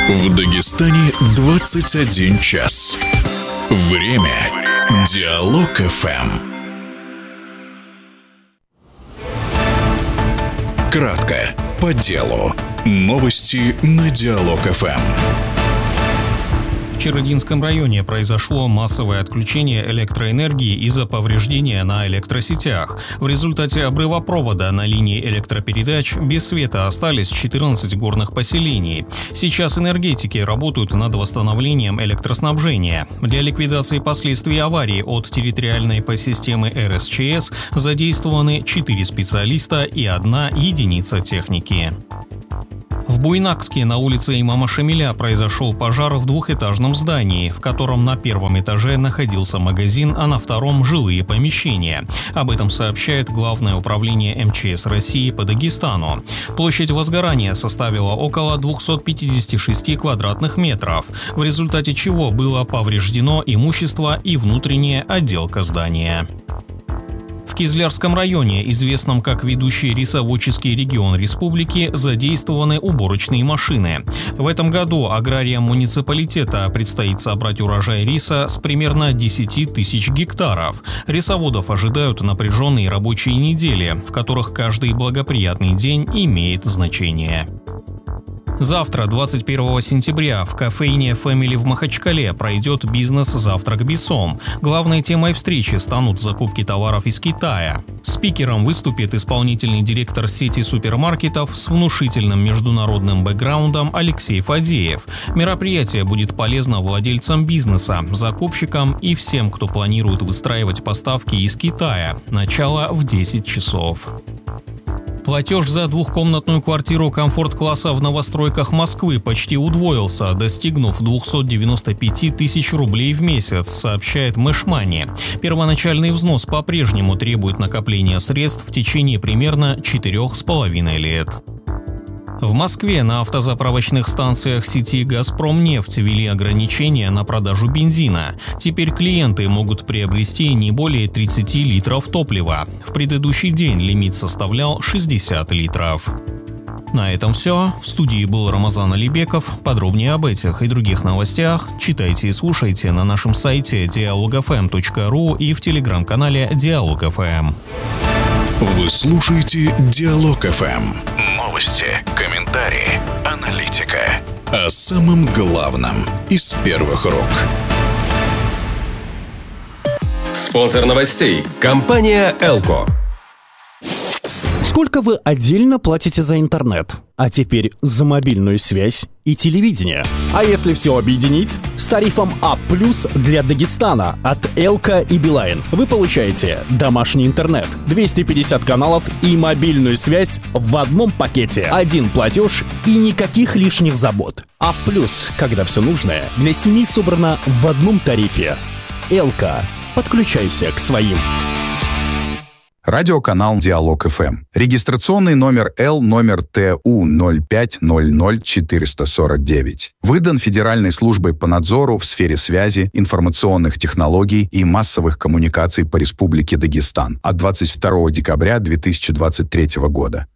В Дагестане 21 час. Время. Диалог ФМ. Кратко, по делу. Новости на Диалог ФМ. В Черединском районе произошло массовое отключение электроэнергии из-за повреждения на электросетях. В результате обрыва провода на линии электропередач без света остались 14 горных поселений. Сейчас энергетики работают над восстановлением электроснабжения. Для ликвидации последствий аварии от территориальной подсистемы РСЧС задействованы 4 специалиста и 1 единица техники. В Буйнакске на улице имама Шамиля произошел пожар в двухэтажном здании, в котором на первом этаже находился магазин, а на втором – жилые помещения. Об этом сообщает Главное управление МЧС России по Дагестану. Площадь возгорания составила около 256 квадратных метров, в результате чего было повреждено имущество и внутренняя отделка здания. В Кизлярском районе, известном как ведущий рисоводческий регион республики, задействованы уборочные машины. В этом году аграриям муниципалитета предстоит собрать урожай риса с примерно 10 тысяч гектаров. Рисоводов ожидают напряженные рабочие недели, в которых каждый благоприятный день имеет значение. Завтра, 21 сентября, в кофейне Family в Махачкале пройдет бизнес-завтрак Бисом. Главной темой встречи станут закупки товаров из Китая. Спикером выступит исполнительный директор сети супермаркетов с внушительным международным бэкграундом Алексей Фадеев. Мероприятие будет полезно владельцам бизнеса, закупщикам и всем, кто планирует выстраивать поставки из Китая. Начало в 10 часов. Платеж за двухкомнатную квартиру комфорт-класса в новостройках Москвы почти удвоился, достигнув 295 тысяч рублей в месяц, сообщает Мэшмани. Первоначальный взнос по-прежнему требует накопления средств в течение примерно 4,5 лет. В Москве на автозаправочных станциях сети «Газпромнефть» ввели ограничения на продажу бензина. Теперь клиенты могут приобрести не более 30 литров топлива. В предыдущий день лимит составлял 60 литров. На этом все. В студии был Рамазан Алибеков. Подробнее об этих и других новостях читайте и слушайте на нашем сайте dialogfm.ru и в телеграм-канале Диалог ФМ. Вы слушаете Диалог ФМ. Новости, комментарии, аналитика. О самом главном из первых рук. Спонсор новостей – компания «Элко». Сколько вы отдельно платите за интернет? А теперь за мобильную связь и телевидение. А если все объединить? С тарифом А+ для Дагестана от Элко и Билайн вы получаете домашний интернет, 250 каналов и мобильную связь в одном пакете. Один платеж и никаких лишних забот. А+, когда все нужное для семьи собрано в одном тарифе. Элко. Подключайся к своим. Радиоканал Диалог ФМ. Регистрационный номер Л номер ТУ 0500449. Выдан Федеральной службой по надзору в сфере связи, информационных технологий и массовых коммуникаций по Республике Дагестан от 22 декабря 2023 года.